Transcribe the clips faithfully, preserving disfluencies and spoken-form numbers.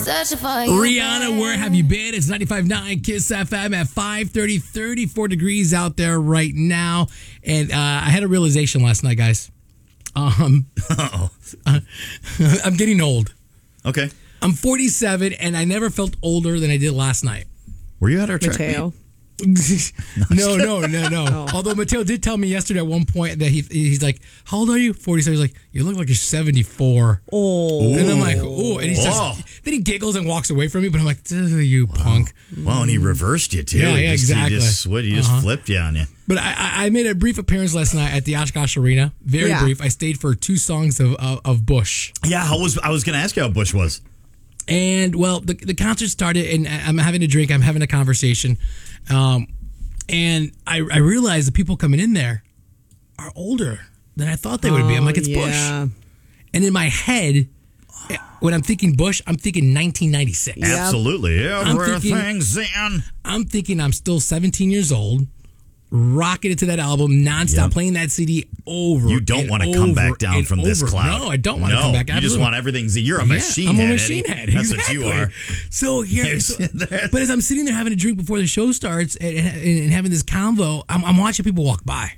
Rihanna, where have you been? It's ninety-five point nine Kiss F M at five thirty, thirty-four degrees out there right now. And uh, I had a realization last night, guys. Um, uh, I'm getting old. Okay. I'm forty-seven, and I never felt older than I did last night. Were you at our track meet? Mateo. no, no, no, no. Oh. Although Mateo did tell me yesterday at one point that he he's like, how old are you? forty-seven. He's like, you look like you're seventy-four. Oh. And I'm like, oh. And he starts, Oh. then he giggles and walks away from me, but I'm like, you wow. punk. Well, and he reversed you, too. Yeah, he yeah, just, exactly. He just, what, he just Uh-huh. flipped you on you. But I, I made a brief appearance last night at the Oshkosh Arena. Very Yeah. brief. I stayed for two songs of of, of Bush. Yeah, how was, I was going to ask you how Bush was. And, well, the, the concert started, and I'm having a drink. I'm having a conversation. Um, and I, I realized the people coming in there are older than I thought they would be. I'm like, it's Oh, yeah. Bush. And in my head, when I'm thinking Bush, I'm thinking nineteen ninety-six. Yep. Absolutely. I'm thinking- Everything's in. I'm thinking I'm still seventeen years old, rocking it to that album nonstop, Yep. playing that C D over. You don't and want to come over back down and from this over. cloud. No, I don't want to No, come back. You just Absolutely. want everything. You're a Yeah, machine I'm head. a machine Eddie. head. That's Exactly. what you are. So here, so, but as I'm sitting there having a drink before the show starts and, and, and having this convo, I'm, I'm watching people walk by.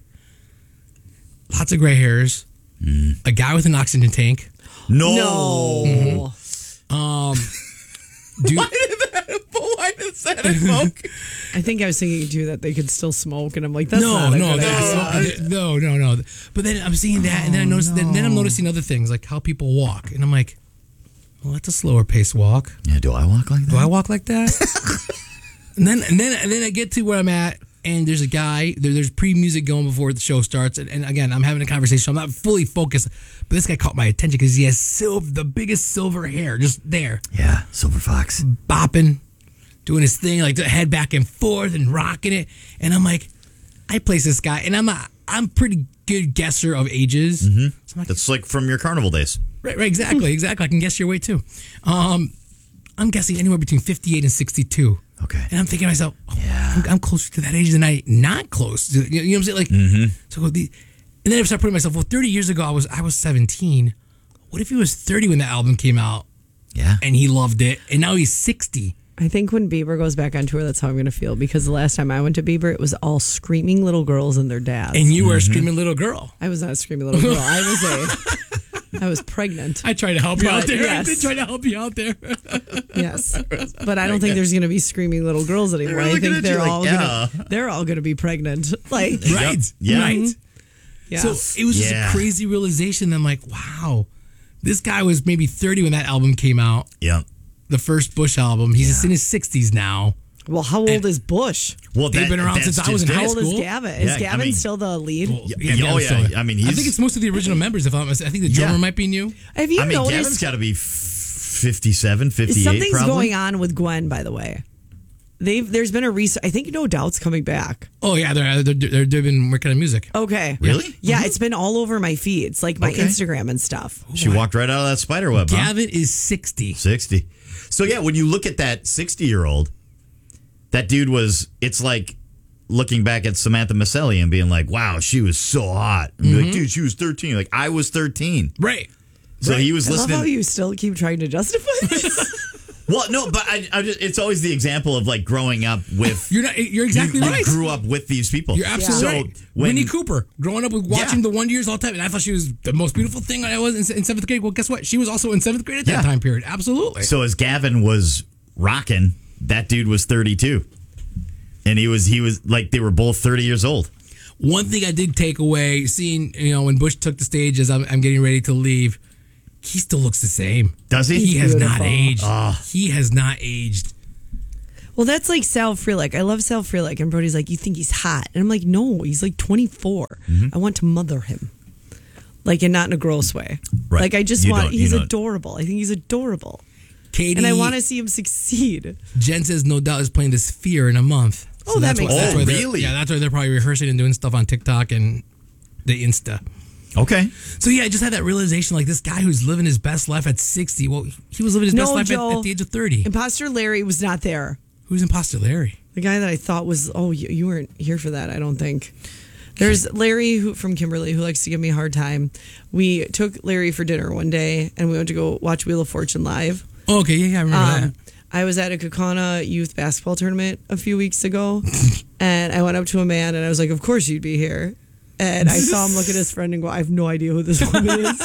Lots of gray hairs. Mm. A guy with an oxygen tank. No. No. Um, dude, Why did that? Why did that evoke? I think I was thinking too that they could still smoke, and I'm like, that's no, not a no, good that's idea. not- no, no, no. But then I'm seeing that, and then I notice, then, then I'm noticing other things like how people walk, and I'm like, well, that's a slower pace walk. Yeah, do I walk like that? Do I walk like that? and then, and then, and then I get to where I'm at, and there's a guy. There, there's pre-music going before the show starts, and, and again, I'm having a conversation. I'm not fully focused, but this guy caught my attention because he has silver, the biggest silver hair, just there, Yeah, Silver Fox. bopping, doing his thing, like the head back and forth and rocking it. And I'm like, I place this guy, and I'm a, I'm pretty good guesser of ages. Mm-hmm. So I'm like, That's like from your carnival days. right, right, exactly, exactly. I can guess your way too. Um, I'm guessing anywhere between fifty-eight and sixty-two. Okay. And I'm thinking to myself, oh, Yeah. I'm, I'm closer to that age than I not close. To, you know what I'm saying? Like, Mm-hmm. so the, and then I start putting myself, well, thirty years ago I was I was seventeen. What if he was thirty when the album came out Yeah. and he loved it, and now he's sixty? I think when Bieber goes back on tour, that's how I'm going to feel. Because the last time I went to Bieber, it was all screaming little girls and their dads. And you were a screaming little girl. I was not a screaming little girl. I was a, I was pregnant. I tried to help you But, out there. I yes. did try to help you out there. Yes, but I don't think there's going to be screaming little girls anymore. They're I looking think at they're you like, all yeah. gonna, they're all going to be pregnant. Like, Right. Yeah. Right. yeah. So it was just Yeah. a crazy realization. I'm like, wow, this guy was maybe thirty when that album came out, Yeah. the first Bush album. He's just in his sixties now. well, how old is Bush? Well, They've that- been around that's since I was in just high it. How old is school. Gavin? Is Yeah, I Gavin mean- still the lead? Yeah, Yeah, oh, Gavin's yeah. still- I mean, I he's, think it's most of the original members. If I'm, I think the drummer Yeah. might be new. Have you I mean, Gavin's noticed got to be f- fifty-seven, fifty-eight something's probably. going on with Gwen? By the way, they've there's been a research. I think No Doubt's coming back. Oh yeah, they're they're, they're they've been working on music. Okay, Really? Yeah, it's been all over my feeds, like my Okay. Instagram and stuff. She walked right out of that spider web, huh? Gavin is sixty. sixty. So, yeah, when you look at that sixty-year-old, that dude was, it's like looking back at Samantha Maselli and being like, wow, she was so hot. And be like, dude, she was thirteen. Like, I was thirteen. Right. So he was I love listening. how you still keep trying to justify this. Well, no, but I, I just, it's always the example of like growing up with. You're not. You're exactly you, you right. grew up with these people. You're absolutely So right. when, Winnie Cooper, growing up with watching Yeah. the Wonder Years all the time, and I thought she was the most beautiful thing I was in, in seventh grade. Well, guess what? She was also in seventh grade at that Yeah. time period. Absolutely. So as Gavin was rocking, that dude was thirty-two, and he was he was like they were both thirty years old. One thing I did take away, seeing you know when Bush took the stage as I'm, I'm getting ready to leave, he still looks the same. Does he? He has not beautiful. aged. Ah. He has not aged. Well, that's like Sal Frelick. I love Sal Frelick, and Brody's like, "You think he's hot?" And I'm like, "No, he's like twenty-four. Mm-hmm. I want to mother him, like, and not in a gross way. Right. Like, I just You want. don't- you He's don't. adorable. I think he's adorable, Katie and I want to see him succeed. Jen says No Doubt is playing the Sphere in a month. Oh, that that's makes why- that's sense. why Oh, they're- really? Yeah, that's why they're probably rehearsing and doing stuff on TikTok and the Insta. Okay. So yeah, I just had that realization, like this guy who's living his best life at sixty. Well, he was living his No, best life at, Joe. at the age of thirty. Imposter Larry was not there. Who's Imposter Larry? The guy that I thought was. Oh, you, you weren't here for that. I don't think. There's Larry who, from Kimberly who likes to give me a hard time. We took Larry for dinner one day and we went to go watch Wheel of Fortune live. Oh, okay, yeah, yeah, I remember Um, that. I was at a Kaukauna youth basketball tournament a few weeks ago, and I went up to a man and I was like, "Of course you'd be here." And I saw him look at his friend and go, "I have no idea who this woman is."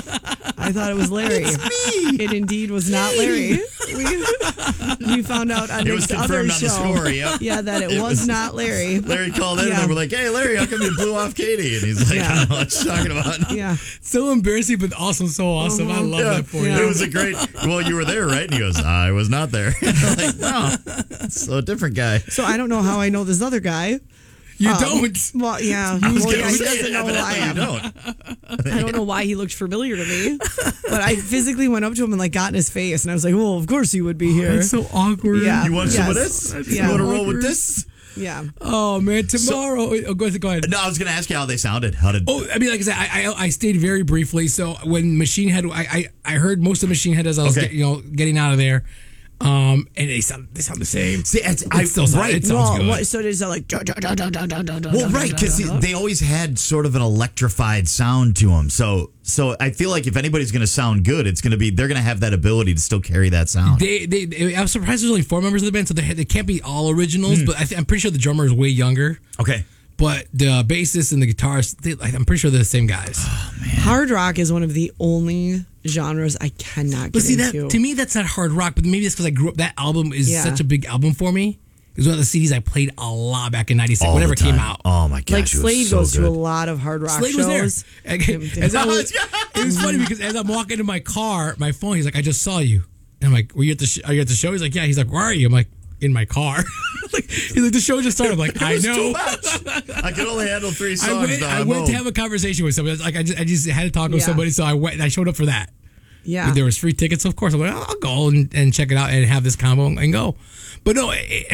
I thought it was Larry. It indeed was not Larry. We, we found out on It was Nick's other confirmed on the show, score, yep. yeah, that it, It was, was- not Larry. Larry called in Yeah. and we're like, "Hey, Larry, how come you blew off Katie?" And he's like, Yeah. "I don't know what you're talking about." Yeah, So embarrassing, but also so awesome. I love Yeah. that for Yeah. you. It was a great. Well, you were there, right? And he goes, "I was not there." I'm like, no, so a different guy. so I don't know how I know this other guy. You Um, don't. Well, yeah. I was Well, going yeah, to he say doesn't it, know who I evidently you am. don't. I don't know why he looked familiar to me, but I physically went up to him and like got in his face, and I was like, "Well, of course he would be here." That's so awkward. Yeah. You want some of Yes. this? Yeah. You want to roll with this? Yeah. Oh man, tomorrow. oh, go ahead. Go ahead. No, I was going to ask you how they sounded. How did? Oh, I mean, like I said, I, I I stayed very briefly. So when Machine Head, I I, I heard most of Machine Head as I was Okay. get, you know getting out of there, um, and they sound they sound the same. See, it's, It I, still sound- right. it sounds Well, good. what, so does it like? "Duh, duh, duh, duh, duh, duh, duh, duh, Well, duh, right, duh, because duh, duh." they always had sort of an electrified sound to them. So, so I feel like if anybody's going to sound good, it's going to be they're going to have that ability to still carry that sound. They, they, they, I'm surprised there's only four members of the band, so they, they can't be all originals. But I th- I'm pretty sure the drummer is way younger. Okay. But the bassist and the guitarist, they, like, I'm pretty sure they're the same guys. Hard rock is one of the only genres I cannot get But see, that into. to me, that's not hard rock. But maybe it's because I grew up. That album is Yeah. such a big album for me. It was one of the C Ds I played a lot back in ninety-six, All whenever the it came time. out. Oh my gosh, like it was Slade so goes good. to a lot of hard rock Slade was there. shows. As I was- it was funny because as I'm walking into my car, my phone, he's like, "I just saw you." And I'm like, "Were you at the sh- are you at the show?" He's like, "Yeah." He's like, "Where are you?" I'm like, "In my car." Like, he's like, "The show just started." I'm like, "I It was know." too much. I can only handle three songs. I went, now. I I'm went to home. have a conversation with somebody. Like I just, I just had to talk with Yeah. somebody, so I went. And I showed up for that. Yeah. There was free tickets, so of course I'm like, I'll go and, and check it out and have this combo and go. But no, it,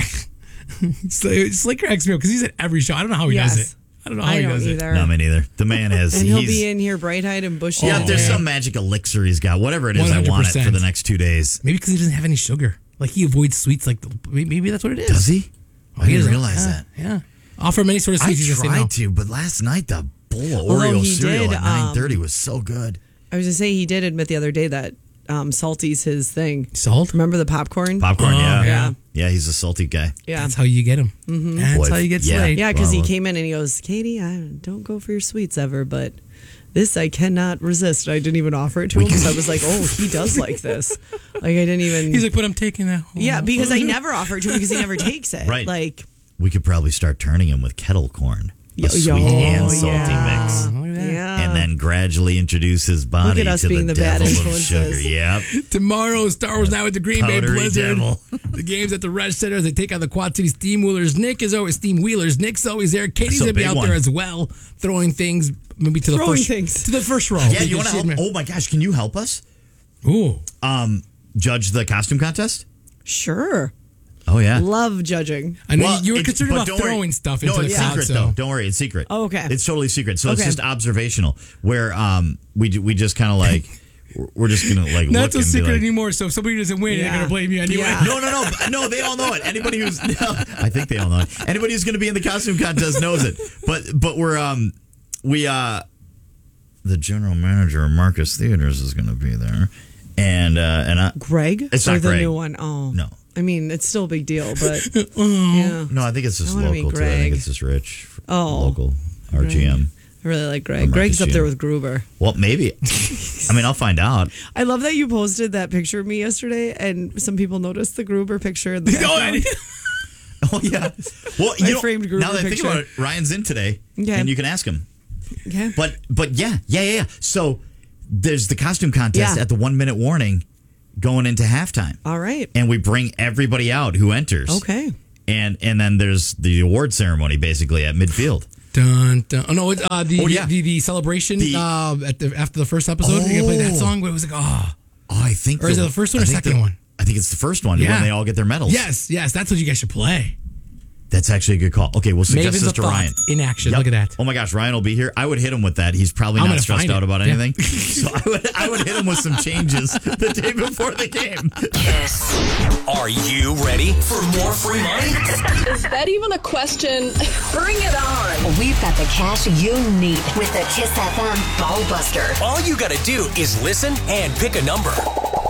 it, Slick cracks me up because he's at every show. I don't know how he Yes. does it. I don't know how I he don't does it. either. No, me neither. The man has. And he'll he's, be in here bright-eyed and bushy. Yeah, Oh, there's man. some magic elixir he's got. Whatever it is, I want it one hundred for percent. the next two days. Maybe because he doesn't have any sugar. Like he avoids sweets. Like the, maybe maybe that's what it is. Does he? I He didn't doesn't- realize yeah, that. Yeah. Offer him any sort of I sweets. He just say no. tried to, but last night the bowl of Although Oreo he cereal did, at nine thirty was so good. I was going to say he did admit the other day that um, salty's his thing. Salt. Remember the popcorn? Popcorn, Oh, yeah. yeah. Yeah, he's a salty guy. Yeah. That's how you get him. Mm-hmm. That's Boy, how you get yeah. Slade. Yeah, because he Well, came in and he goes, "Katie, I don't go for your sweets ever, but this I cannot resist." I didn't even offer it to him, so I was like, "Oh, he does like this." Like I didn't even. He's like, but I'm taking that. Home. yeah, because I never offer it to him because he never takes it. Right. Like, We could probably start turning him with kettle corn. A Yo- sweet yo, and salty yeah. mix. Look at that. yeah. And then gradually introduce his body Look at us to being the, the bad devil of influences. sugar. Yep. Tomorrow, Star Wars Night with the Green Bay Powdery Blizzard. devil. The game's at the Red Center as they take on the Quad City Steam Wheelers. Nick is always Steam Wheelers. Nick's always there. Katie's That's a gonna be big out one. there as well, throwing things maybe to the Throwing first things. to the first row. Yeah, you want to help? Oh my gosh, can you help us Ooh, um, judge the costume contest? Sure. Oh yeah. Love judging. I know Well, you were it's- concerned but about don't worry. throwing stuff No, into the it's crowd. secret So though. Don't worry, it's secret. Oh, okay. It's totally secret. So Okay. it's just observational. Where um we do- we just kind of like we're just gonna like not look so and be secret like, anymore. So if somebody doesn't win, they're Yeah. gonna blame you anyway. Yeah. No, no, no, no. They all know it. Anybody who's, I think they all know it. Anybody who's going to be in the costume contest knows it. But, but we're, um, we, uh, the general manager of Marcus Theaters is going to be there, and, uh, and I, Greg? It's or not the Greg. new one? Oh. No. I mean, it's still a big deal, but yeah. no, I think it's just I wanna local meet too. I think Greg. it's just Rich, Oh. local R G M. I really like Greg. Or Marcus Greg's up there Junior with Gruber. Well, maybe. I mean, I'll find out. I love that you posted that picture of me yesterday, and some people noticed the Gruber picture. In the Go background. ahead. Oh yeah. Well, you My know, framed Gruber now that I think picture. about it, Ryan's in today, Okay. and you can ask him. Okay. But but yeah, yeah, yeah, yeah. So there's the costume contest Yeah. at the one minute warning going into halftime. All right. And we bring everybody out who enters. Okay. And and then there's the award ceremony basically at midfield. Dun, dun. Oh no! It's, uh, the, Oh, yeah. the the celebration The- uh, at the after the first episode. You're gonna play that Oh. song. Where it was like, oh, Oh, I think Or is it the first one I or think second the- one? I think it's the first one Yeah. when they all get their medals. yes, yes, that's what you guys should play. That's actually a good call. Okay, we'll suggest Mavens this of to Thought Ryan. in action. Yep. Look at that. Oh my gosh, Ryan will be here. I would hit him with that. He's probably I'm not gonna stressed find out it. about Yeah. anything. So I would I would hit him with some changes the day before the game. Kiss. Are you ready for more free money? Is that even a question? Bring it on. We've got the cash you need with the Kiss F M Ball Buster. All you gotta do is listen and pick a number.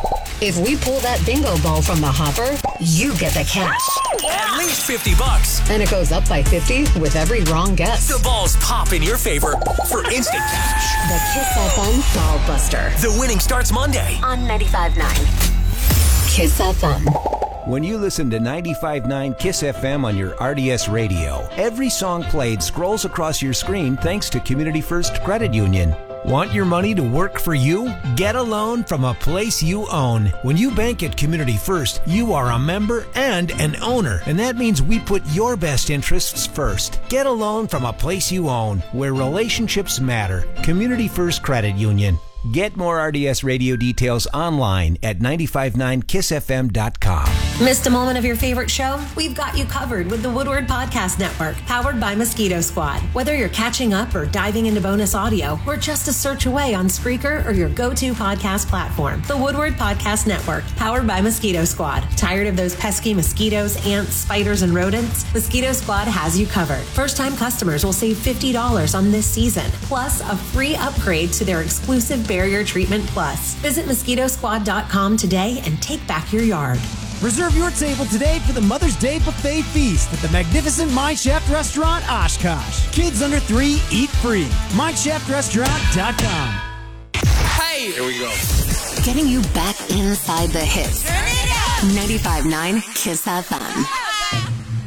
If we pull that bingo ball from the hopper, you get the cash. At least fifty bucks. And it goes up by fifty with every wrong guess. The balls pop in your favor for instant cash. The Kiss F M Ball Buster The winning starts Monday. on ninety-five point nine Kiss F M. When you listen to ninety-five point nine Kiss F M on your R D S radio, every song played scrolls across your screen thanks to Community First Credit Union. Want your money to work for you? Get a loan from a place you own. When you bank at Community First, you are a member and an owner, and that means we put your best interests first. Get a loan from a place you own, where relationships matter. Community First Credit Union. Get more R D S radio details online at nine five nine kiss f m dot com. Missed a moment of your favorite show? We've got you covered with the Woodward Podcast Network, powered by Mosquito Squad. Whether you're catching up or diving into bonus audio, we're just a search away on Spreaker or your go-to podcast platform. The Woodward Podcast Network, powered by Mosquito Squad. Tired of those pesky mosquitoes, ants, spiders, and rodents? Mosquito Squad has you covered. First-time customers will save fifty dollars on this season, plus a free upgrade to their exclusive Barrier Treatment Plus. Visit mosquito squad dot com today and take back your yard. Reserve your table today for the Mother's Day Buffet Feast at the magnificent My Chef Restaurant, Oshkosh. Kids under three eat free. my chef restaurant dot com. Hey! Here we go. Getting you back inside the hits. ninety-five point nine Kiss F M.